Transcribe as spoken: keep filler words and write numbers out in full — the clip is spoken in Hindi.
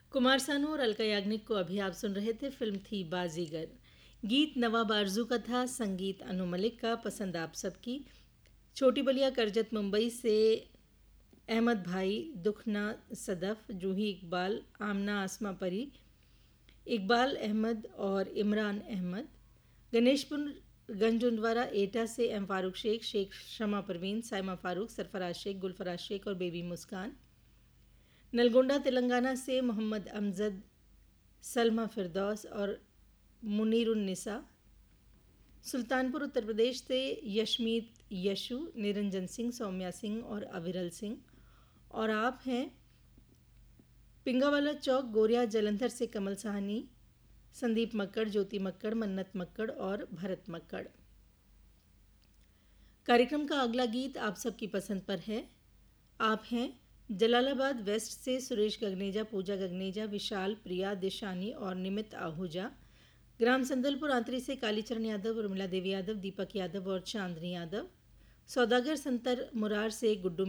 कुमार सानू और अलका याग्निक को अभी आप सुन रहे थे। फिल्म थी बाजीगर। गीत नवाब आरजू का था, संगीत अनु मलिक का। पसंद आप सबकी। छोटी बलिया करजत मुंबई से अहमद भाई, दुखना सदफ, जूही इकबाल, आमना आसमा परी, इकबाल अहमद और इमरान अहमद। गणेशपुर गंजुंडवारा एटा से एम फारूक शेख, शेख शमा परवीन, साइमा फारूक, सरफराज शेख, गुलफराज शेख और बेबी मुस्कान। नलगोंडा तेलंगाना से मोहम्मद अमजद, सलमा फिरदौस और मुनीरुन्निसा। सुल्तानपुर उत्तर प्रदेश से यशमीत यशु, निरंजन सिंह, सौम्या सिंह और अविरल सिंह। और आप हैं पिंगावाला चौक गोरिया जलंधर से कमल साहनी, संदीप मक्कड़, ज्योति मक्कड़, मन्नत मक्कड़ और भरत मक्कड़। कार्यक्रम का अगला गीत आप सबकी पसंद पर है। आप हैं जलालाबाद वेस्ट से सुरेश गगनेजा, पूजा गगनेजा, विशाल, प्रिया, दिशानी और निमित आहूजा। ग्राम संदलपुर आंतरी से कालीचरण यादव, उर्मिला देवी यादव, दीपक यादव और चांदनी यादव। सौदागर संतर मुरार से गुड्डू